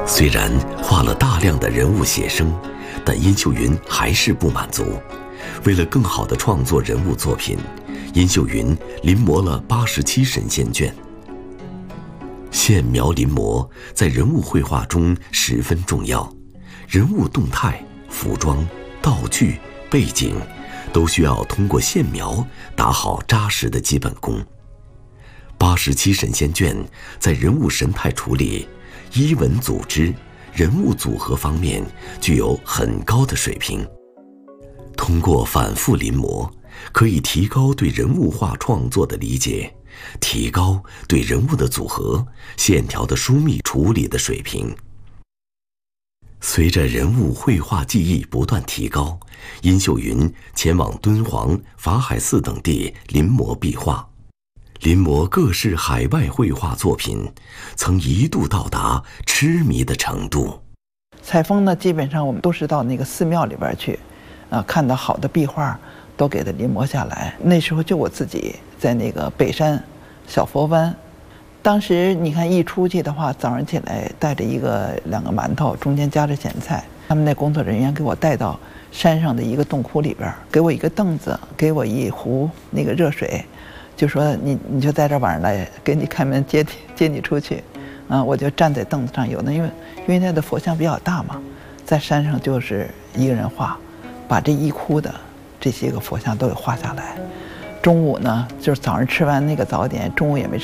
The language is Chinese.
虽然画了大量的人物写生，但殷秀云还是不满足。为了更好地创作人物作品，殷秀云临摹了87神仙卷。线描临摹在人物绘画中十分重要，人物动态、服装、道具、背景都需要通过线描打好扎实的基本功。87神仙卷在人物神态处理、衣纹组织、人物组合方面具有很高的水平。通过反复临摹，可以提高对人物画创作的理解，提高对人物的组合、线条的疏密处理的水平。随着人物绘画技艺不断提高，殷秀云前往敦煌、法海寺等地临摹壁画。临摹各式海外绘画作品，曾一度到达痴迷的程度。 采风呢，基本上我们都是到那个寺庙里边去，看到好的壁画都给它临摹下来。那时候就我自己在那个北山小佛湾，当时你看一出去的话，早上起来带着2个馒头，中间夹着咸菜，他们那工作人员给我带到山上的一个洞窟里边，给我一个凳子，给我一壶那个热水，就说你就在这晚上来，给你开门接你出去，我就站在凳子上，有的因为它的佛像比较大嘛，在山上就是一个人画，把这一窟的这些个佛像都给画下来。中午呢，就是早上吃完那个早点，中午也没吃。